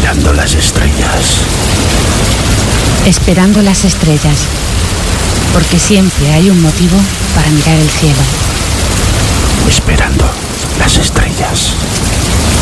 Mirando las estrellas. Esperando las estrellas, porque siempre hay un motivo para mirar el cielo. Esperando las estrellas.